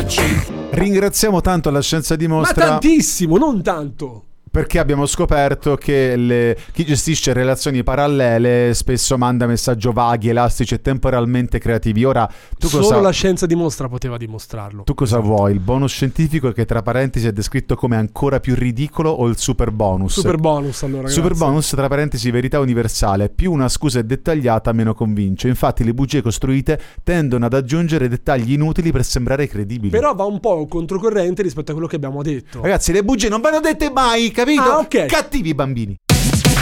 Ringraziamo tanto la Scienza Dimostra. Ma tantissimo, non tanto. Perché abbiamo scoperto che chi gestisce relazioni parallele spesso manda messaggi vaghi, elastici e temporalmente creativi. Ora, solo la Scienza Dimostra poteva dimostrarlo. Tu cosa vuoi? Il bonus scientifico che tra parentesi è descritto come ancora più ridicolo o il super bonus? Super bonus, allora, ragazzi. Super bonus, tra parentesi, verità universale. Più una scusa è dettagliata, meno convince. Infatti le bugie costruite tendono ad aggiungere dettagli inutili per sembrare credibili. Però va un po' controcorrente rispetto a quello che abbiamo detto. Ragazzi, le bugie non vanno dette mai, capito? Ah, ok. Cattivi bambini.